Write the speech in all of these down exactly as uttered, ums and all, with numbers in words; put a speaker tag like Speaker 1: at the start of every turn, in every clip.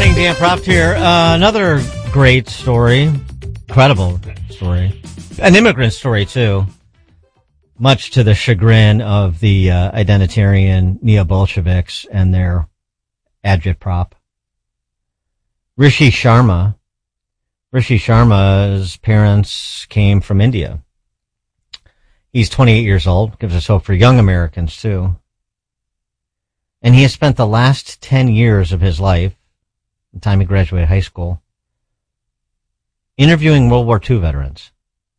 Speaker 1: morning, Dan Proft here. Uh, another great story, incredible story, an immigrant story too, much to the chagrin of the uh, identitarian neo-Bolsheviks and their agitprop. Rishi Sharma. Rishi Sharma's parents came from India. He's twenty-eight years old, gives us hope for young Americans too. And he has spent the last ten years of his life, the time he graduated high school, interviewing World War Two veterans.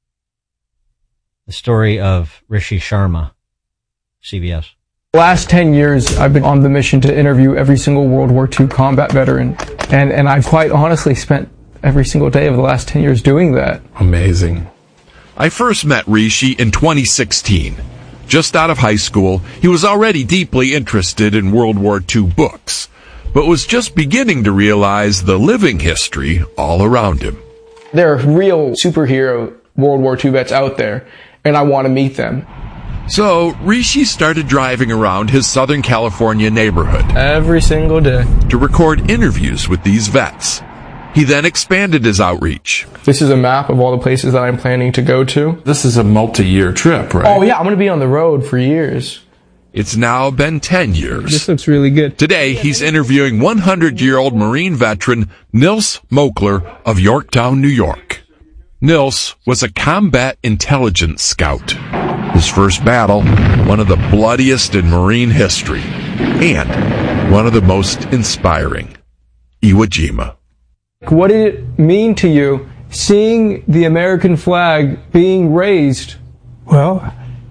Speaker 1: The story of Rishi Sharma, C B S.
Speaker 2: The last ten years, I've been on the mission to interview every single World War Two combat veteran. And, and I've quite honestly spent every single day of the last ten years doing that.
Speaker 3: Amazing.
Speaker 4: I first met Rishi in twenty sixteen. Just out of high school, he was already deeply interested in World War Two books, but was just beginning to realize the living history all around him.
Speaker 2: There are real superhero World War Two vets out there, and I want to meet them.
Speaker 4: So, Rishi started driving around his Southern California neighborhood
Speaker 2: every single day
Speaker 4: to record interviews with these vets. He then expanded his outreach.
Speaker 2: This is a map of all the places that I'm planning to go to.
Speaker 3: This is a multi-year trip, right?
Speaker 2: Oh, yeah, I'm going to be on the road for years.
Speaker 4: It's now been ten years.
Speaker 2: This looks really good.
Speaker 4: Today, he's interviewing one hundred year old Marine veteran Nils Mokler of Yorktown, New York. Nils was a combat intelligence scout. His first battle, one of the bloodiest in Marine history, and one of the most inspiring, Iwo Jima.
Speaker 2: What did it mean to you seeing the American flag being raised?
Speaker 5: Well,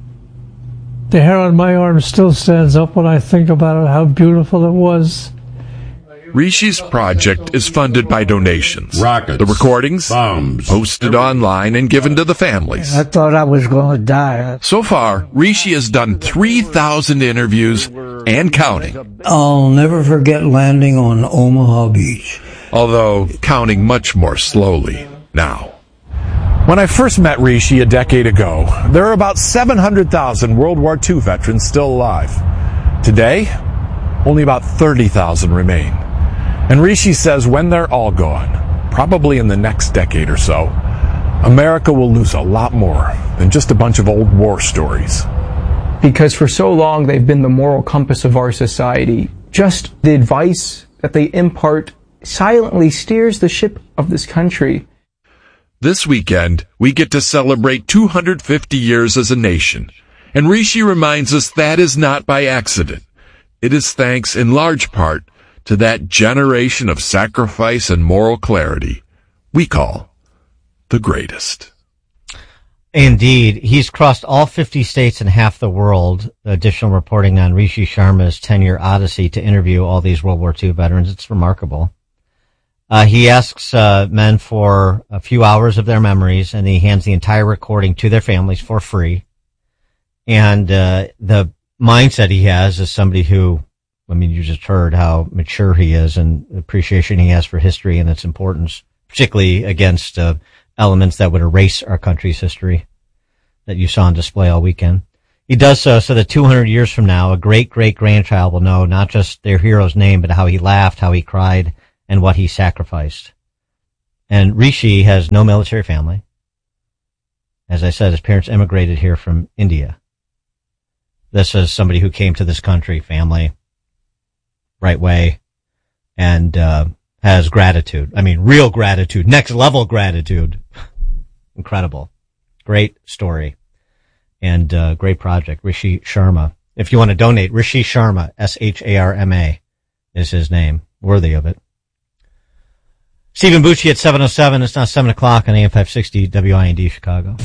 Speaker 5: the hair on my arm still stands up when I think about it, how beautiful it was.
Speaker 4: Rishi's project is funded by donations.
Speaker 3: Rockets,
Speaker 4: the recordings,
Speaker 3: bombs,
Speaker 4: posted online and given to the families.
Speaker 5: I thought I was going to die.
Speaker 4: So far, Rishi has done three thousand interviews and counting.
Speaker 5: I'll never forget landing on Omaha Beach.
Speaker 4: Although counting much more slowly now.
Speaker 6: When I first met Rishi a decade ago, there are about seven hundred thousand World War Two veterans still alive. Today, only about thirty thousand remain. And Rishi says when they're all gone, probably in the next decade or so, America will lose a lot more than just a bunch of old war stories.
Speaker 2: Because for so long they've been the moral compass of our society. Just the advice that they impart silently steers the ship of this country.
Speaker 4: This weekend, we get to celebrate two hundred fifty years as a nation. And Rishi reminds us that is not by accident. It is thanks in large part to that generation of sacrifice and moral clarity we call the greatest.
Speaker 1: Indeed. He's crossed all fifty states and half the world. Additional reporting on Rishi Sharma's ten-year odyssey to interview all these World War Two veterans. It's remarkable. Uh, he asks uh, men for a few hours of their memories, and he hands the entire recording to their families for free. And uh, the mindset he has is somebody who, I mean, you just heard how mature he is and appreciation he has for history and its importance, particularly against uh, elements that would erase our country's history that you saw on display all weekend. He does so so that two hundred years from now, a great-great-grandchild will know not just their hero's name, but how he laughed, how he cried, and what he sacrificed. And Rishi has no military family. As I said, his parents immigrated here from India. This is somebody who came to this country, family, right way, and uh, has gratitude. I mean, real gratitude, next level gratitude. Incredible. Great story. And uh, great project, Rishi Sharma. If you want to donate, Rishi Sharma, S H A R M A, is his name. Worthy of it. Stephen Bucci at seven oh seven. It's now seven o'clock on A M five sixty W I N D Chicago.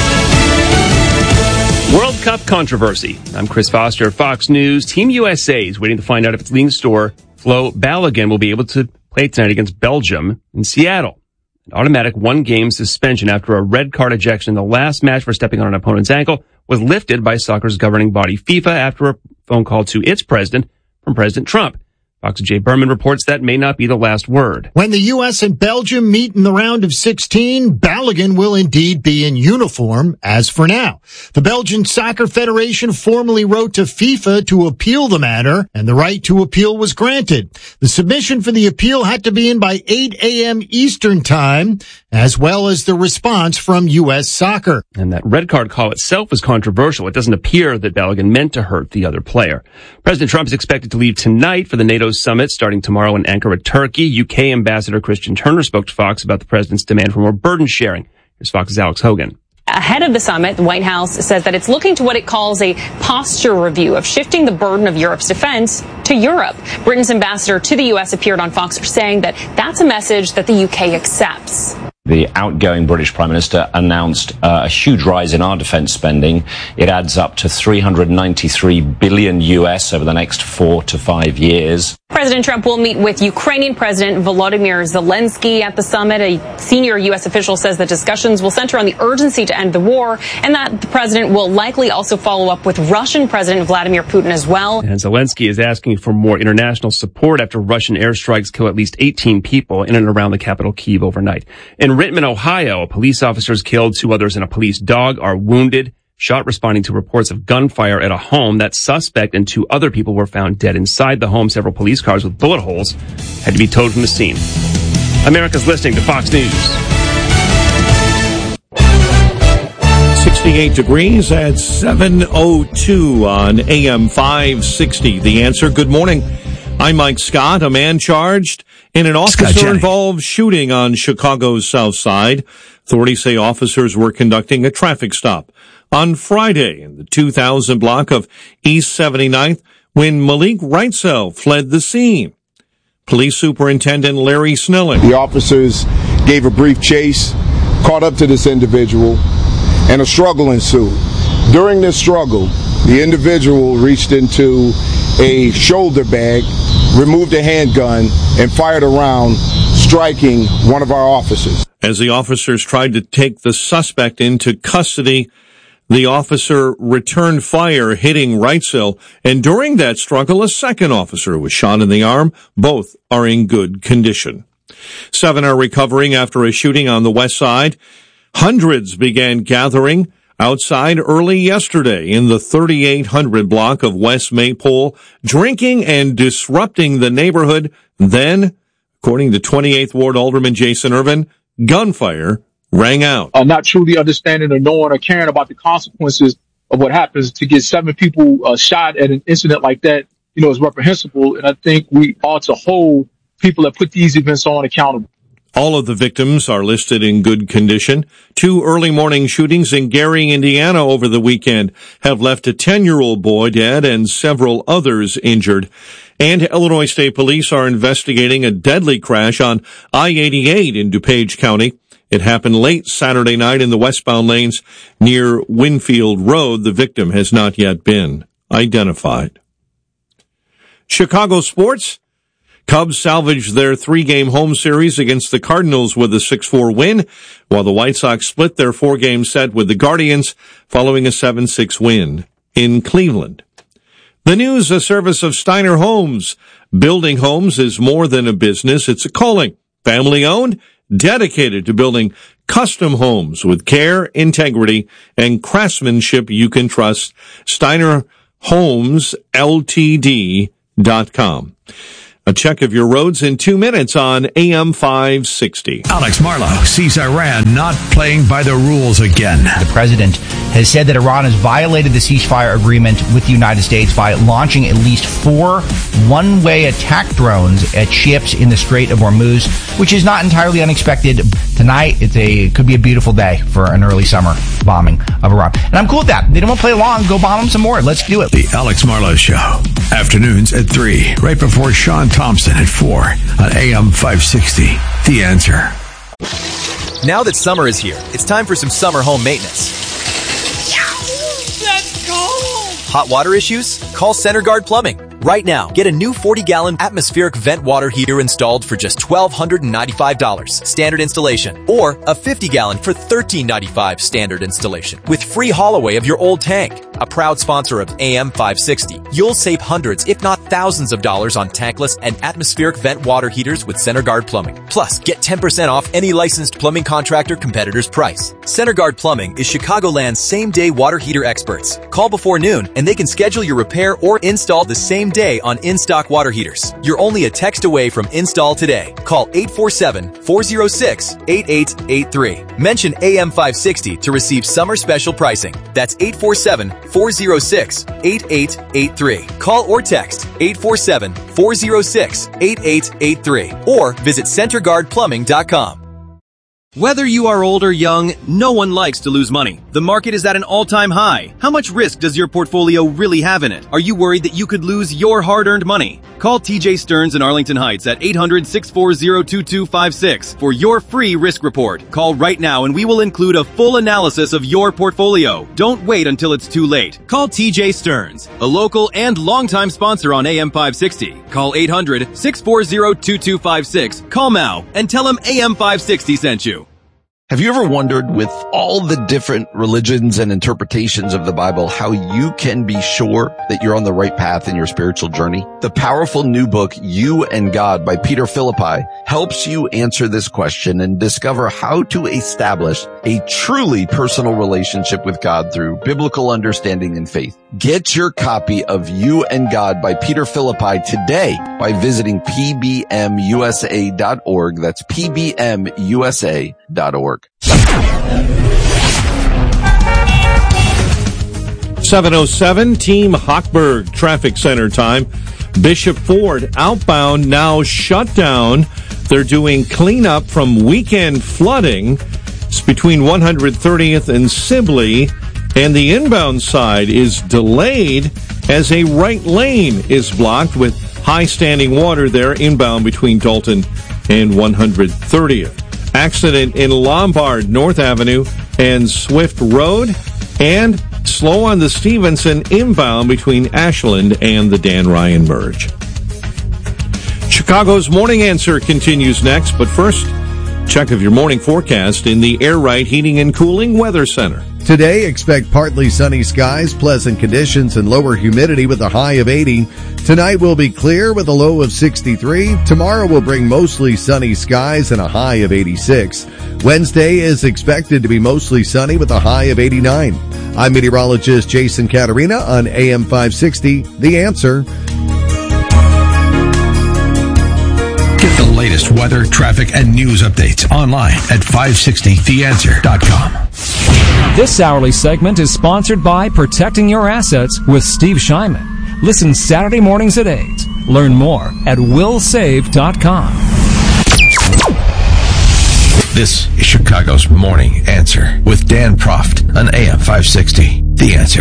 Speaker 7: World Cup controversy. I'm Chris Foster, Fox News. Team U S A is waiting to find out if its leading star, Flo Balogun, will be able to play tonight against Belgium in Seattle. An automatic one-game suspension after a red card ejection in the last match for stepping on an opponent's ankle was lifted by soccer's governing body FIFA after a phone call to its president from President Trump. Fox's Jay Berman reports that may not be the last word.
Speaker 8: When the U S and Belgium meet in the round of sixteen, Balogun will indeed be in uniform, as for now. The Belgian Soccer Federation formally wrote to FIFA to appeal the matter, and the right to appeal was granted. The submission for the appeal had to be in by eight a.m. Eastern Time, as well as the response from U S Soccer.
Speaker 7: And that red card call itself was controversial. It doesn't appear that Balogun meant to hurt the other player. President Trump is expected to leave tonight for the NATO summit starting tomorrow in Ankara, Turkey. U K Ambassador Christian Turner spoke to Fox about the president's demand for more burden sharing. Here's Fox's Alex Hogan.
Speaker 9: Ahead of the summit, the White House says that it's looking to what it calls a posture review of shifting the burden of Europe's defense to Europe. Britain's ambassador to the U S appeared on Fox saying that that's a message that the U K accepts.
Speaker 10: The outgoing British Prime Minister announced uh, a huge rise in our defense spending. It adds up to three hundred ninety-three billion U S over the next four to five years.
Speaker 9: President Trump will meet with Ukrainian President Volodymyr Zelensky at the summit. A senior U S official says the discussions will center on the urgency to end the war and that the president will likely also follow up with Russian President Vladimir Putin as well.
Speaker 7: And Zelensky is asking for more international support after Russian airstrikes kill at least eighteen people in and around the capital Kyiv overnight. In Rittman, Ohio, a police officer is killed, two others and a police dog are wounded. Shot responding to reports of gunfire at a home. That suspect and two other people were found dead inside the home. Several police cars with bullet holes had to be towed from the scene. America's listening to Fox News.
Speaker 11: sixty-eight degrees at seven oh two on A M five sixty. The Answer. Good morning. I'm Mike Scott. A man charged in an officer-involved shooting on Chicago's South Side. Authorities say officers were conducting a traffic stop on Friday in the two thousand block of East seventy-ninth when Malik Reitzel fled the scene. Police Superintendent Larry Snelling.
Speaker 12: The officers gave a brief chase, caught up to this individual, and a struggle ensued. During this struggle, the individual reached into a shoulder bag, removed a handgun, and fired a round, striking one of our officers.
Speaker 11: As the officers tried to take the suspect into custody, the officer returned fire, hitting Reitzel, and during that struggle, a second officer was shot in the arm. Both are in good condition. Seven are recovering after a shooting on the west side. Hundreds began gathering outside early yesterday in the thirty-eight hundred block of West Maypole, drinking and disrupting the neighborhood. Then, according to twenty-eighth Ward Alderman Jason Irvin, gunfire rang out.
Speaker 13: Uh, not truly understanding or knowing or caring about the consequences of what happens. To get seven people uh, shot at an incident like that, you know, is reprehensible. And I think we ought to hold people that put these events on accountable.
Speaker 11: All of the victims are listed in good condition. Two early morning shootings in Gary, Indiana over the weekend have left a ten-year-old boy dead and several others injured. And Illinois State Police are investigating a deadly crash on I eighty-eight in DuPage County. It happened late Saturday night in the westbound lanes near Winfield Road. The victim has not yet been identified. Chicago sports. Cubs salvaged their three-game home series against the Cardinals with a six four win, while the White Sox split their four-game set with the Guardians following a seven six win in Cleveland. The news, a service of Steiner Homes. Building homes is more than a business, it's a calling. Family-owned, dedicated to building custom homes with care, integrity, and craftsmanship you can trust. Steiner Homes L T D dot com. A check of your roads in two minutes on A M five sixty.
Speaker 14: Alex Marlow sees Iran not playing by the rules again.
Speaker 15: The president has said that Iran has violated the ceasefire agreement with the United States by launching at least four one-way attack drones at ships in the Strait of Hormuz, which is not entirely unexpected. Tonight, it's a it could be a beautiful day for an early summer bombing of Iran. And I'm cool with that. They don't want to play along. Go bomb them some more. Let's do it.
Speaker 14: The Alex Marlow Show. Afternoons at three, right before Sean Thompson at four on A M five sixty. The Answer.
Speaker 16: Now that summer is here, it's time for some summer home maintenance.
Speaker 17: Let's go!
Speaker 16: Hot water issues? Call Center Guard Plumbing. Right now, get a new forty-gallon atmospheric vent water heater installed for just one thousand two hundred ninety-five dollars standard installation, or a fifty-gallon for one thousand three hundred ninety-five dollars standard installation with free haul away of your old tank. a proud sponsor of A M five sixty. You'll save hundreds, if not thousands of dollars on tankless and atmospheric vent water heaters with CenterGuard Plumbing. Plus, get ten percent off any licensed plumbing contractor competitor's price. CenterGuard Plumbing is Chicagoland's same-day water heater experts. Call before noon and they can schedule your repair or install the same day on in-stock water heaters. You're only a text away from install today. Call eight four seven, four oh six, eight eight eight three. Mention A M five sixty to receive summer special pricing. That's eight four seven, four oh six, eight eight eight three. Call or text eight four seven, four oh six, eight eight eight three or visit center guard plumbing dot com.
Speaker 17: Whether you are old or young, no one likes to lose money. The market is at an all-time high. How much risk does your portfolio really have in it? Are you worried that you could lose your hard-earned money? Call T J Stearns in Arlington Heights at eight hundred, six four zero, two two five six for your free risk report. Call right now and we will include a full analysis of your portfolio. Don't wait until it's too late. Call T J Stearns, a local and longtime sponsor on A M five sixty. Call eight hundred, six four zero, two two five six. Call now and tell him A M five sixty sent you.
Speaker 18: Have you ever wondered, with all the different religions and interpretations of the Bible, how you can be sure that you're on the right path in your spiritual journey? The powerful new book, You and God by Peter Philippi, helps you answer this question and discover how to establish a truly personal relationship with God through biblical understanding and faith. Get your copy of You and God by Peter Philippi today by visiting P B M U S A dot org. That's P B M U S A dot org.
Speaker 11: seven oh seven, Team Hochberg Traffic Center time. Bishop Ford outbound now shut down. They're doing cleanup from weekend flooding. It's between one hundred thirtieth and Sibley, and the inbound side is delayed as a right lane is blocked with high standing water there inbound between Dalton and one hundred thirtieth. Accident in Lombard, North Avenue and Swift Road, and slow on the Stevenson inbound between Ashland and the Dan Ryan Merge. Chicago's Morning Answer continues next, but first, check of your morning forecast in the Air Right Heating and Cooling Weather Center.
Speaker 19: Today, expect partly sunny skies, pleasant conditions, and lower humidity with a high of eighty. Tonight will be clear with a low of sixty-three. Tomorrow will bring mostly sunny skies and a high of eighty-six. Wednesday is expected to be mostly sunny with a high of eighty-nine. I'm meteorologist Jason Caterina on A M five sixty, The Answer.
Speaker 14: Get the latest weather, traffic, and news updates online at five sixty the answer dot com.
Speaker 20: This hourly segment is sponsored by Protecting Your Assets with Steve Shyman. Listen Saturday mornings at eight. Learn more at will save dot com.
Speaker 14: This is Chicago's Morning Answer with Dan Proft on A M five sixty, The Answer.